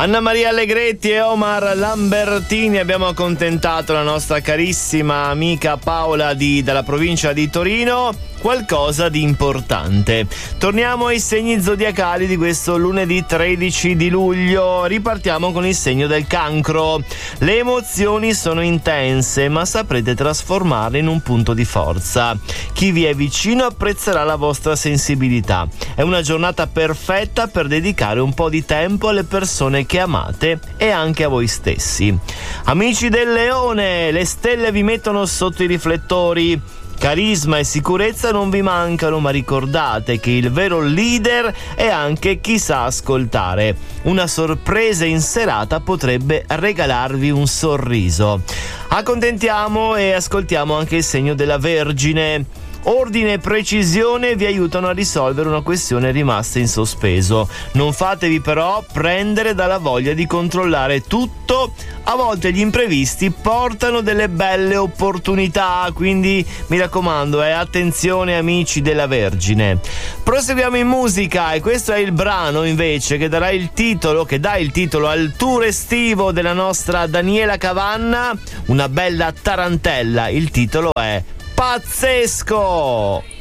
Anna Maria Allegretti e Omar Lambertini abbiamo accontentato la nostra carissima amica Paola dalla provincia di Torino. Qualcosa di importante. Torniamo ai segni zodiacali di questo lunedì 13 di luglio. Ripartiamo con il segno del Cancro. Le emozioni sono intense, ma saprete trasformarle in un punto di forza. Chi vi è vicino apprezzerà la vostra sensibilità. È una giornata perfetta per dedicare un po' di tempo alle persone che amate e anche a voi stessi. Amici del Leone, le stelle vi mettono sotto i riflettori. Carisma e sicurezza non vi mancano, ma ricordate che il vero leader è anche chi sa ascoltare. Una sorpresa in serata potrebbe regalarvi un sorriso. Accontentiamo e ascoltiamo anche il segno della Vergine. Ordine e precisione vi aiutano a risolvere una questione rimasta in sospeso. Non fatevi però prendere dalla voglia di controllare tutto. A volte gli imprevisti portano delle belle opportunità, quindi mi raccomando, attenzione amici della Vergine. Proseguiamo in musica e questo è il brano invece che dà il titolo al tour estivo della nostra Daniela Cavanna, una bella tarantella. Il titolo è Pazzesco!